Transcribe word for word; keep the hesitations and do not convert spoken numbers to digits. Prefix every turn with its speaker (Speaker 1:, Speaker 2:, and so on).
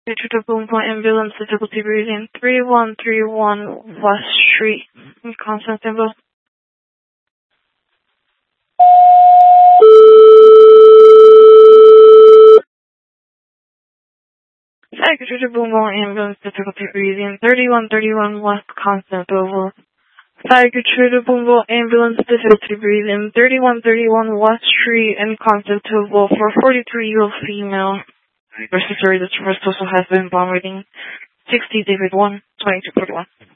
Speaker 1: Richard to Boom Point Ambulance, difficulty breathing, three one three one West Street in Constantinople. Secretary to Boom Point Ambulance, difficulty breathing, thirty-one thirty-one West Constantinople. Secretary to Boom Point Ambulance, difficulty breathing, thirty-one thirty-one West Street in Constantinople for forty-three-year-old female. Respiratory distress also has been vomiting. sixty David one, twenty-two forty-one.